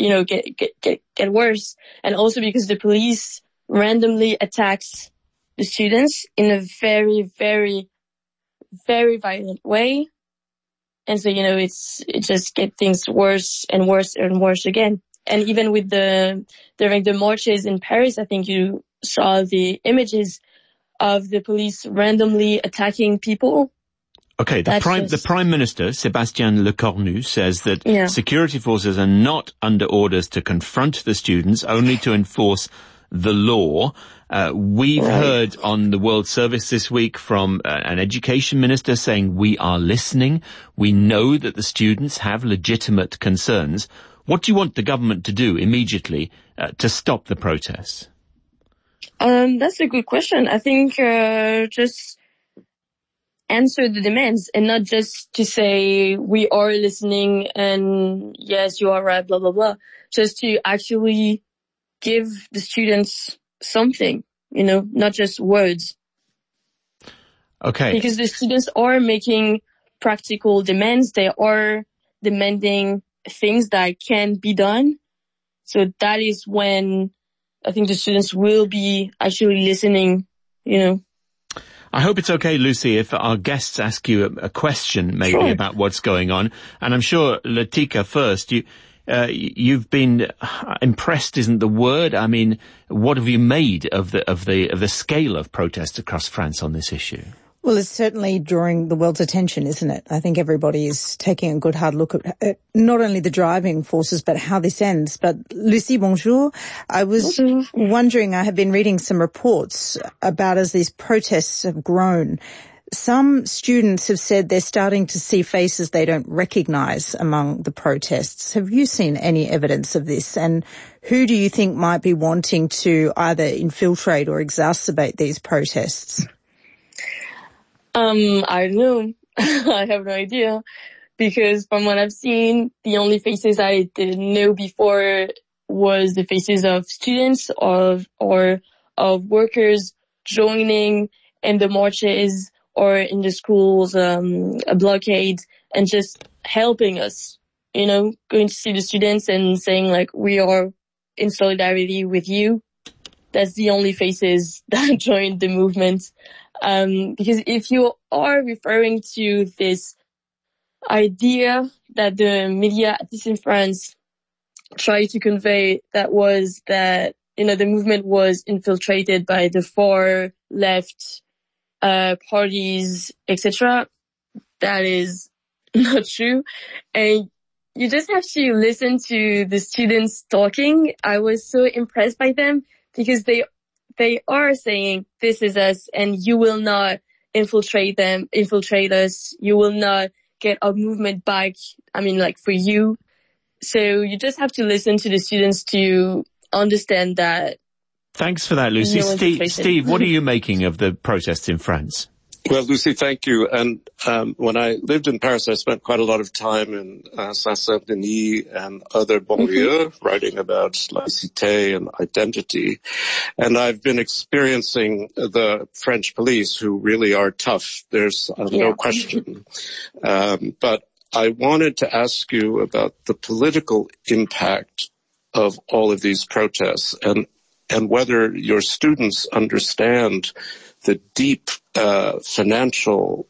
get worse. And also because the police randomly attacks the students in a very, very, very violent way. And so, it just get things worse and worse and worse again. And even with during the marches in Paris, I think you saw the images of the police randomly attacking people. Okay, the Prime Minister, Sébastien Lecornu, says that security forces are not under orders to confront the students, only to enforce the law. We've heard on the World Service this week from an education minister saying we are listening. We know that the students have legitimate concerns. What do you want the government to do immediately to stop the protests? That's a good question. I think just answer the demands and not just to say we are listening and yes, you are right, blah, blah, blah. Just to actually give the students something, not just words. Okay. Because the students are making practical demands. They are demanding things that can be done. So that is when I think the students will be actually listening, I hope it's okay, Lucy, if our guests ask you a question maybe about what's going on. And I'm sure, Latika, first, you've been impressed isn't the word. I mean, what have you made of the scale of protests across France on this issue? Well, it's certainly drawing the world's attention, isn't it? I think everybody is taking a good hard look at not only the driving forces, but how this ends. But Lucy, bonjour. I was wondering, I have been reading some reports about as these protests have grown, some students have said they're starting to see faces they don't recognise among the protests. Have you seen any evidence of this? And who do you think might be wanting to either infiltrate or exacerbate these protests? I don't know. I have no idea. Because from what I've seen, the only faces I didn't know before was the faces of students or of workers joining in the marches or in the schools, a blockade, and just helping us, going to see the students and saying like, we are in solidarity with you. That's the only faces that joined the movement. Because if you are referring to this idea that the media, at least in France, tried to convey, that was that, the movement was infiltrated by the far left, parties, etc. That is not true. And you just have to listen to the students talking. I was so impressed by them because they are saying, this is us and you will not infiltrate us. You will not get our movement back. For you. So you just have to listen to the students to understand that. Thanks for that, Lucy. Steve, what are you making of the protests in France? Well, Lucy, thank you. And when I lived in Paris, I spent quite a lot of time in Saint-Denis and other banlieues writing about laïcité and identity. And I've been experiencing the French police, who really are tough. There's no question. But I wanted to ask you about the political impact of all of these protests and whether your students understand the deep financial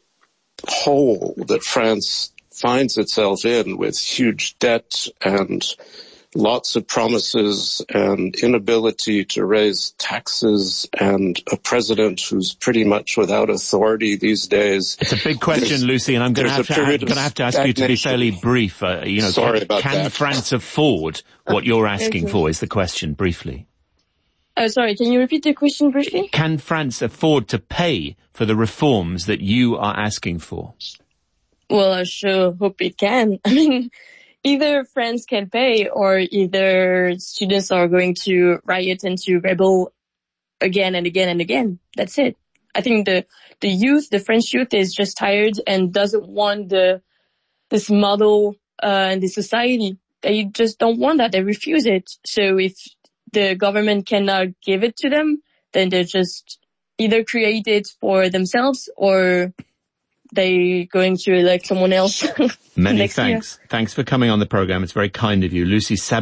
hole that France finds itself in, with huge debt and lots of promises and inability to raise taxes and a president who's pretty much without authority these days. It's a big question, Lucy, and I'm going to have to ask you to be fairly brief. Sorry about that. Can France afford what you're asking for is the question, briefly. Sorry, can you repeat the question briefly? Can France afford to pay for the reforms that you are asking for? Well, I sure hope it can. Either France can pay or either students are going to riot and to rebel again and again and again. That's it. I think the French youth is just tired and doesn't want this model and this society. They just don't want that. They refuse it. So if the government cannot give it to them, then they just either create it for themselves or they're going to elect someone else. Many thanks. Thanks for coming on the program. It's very kind of you. Lucy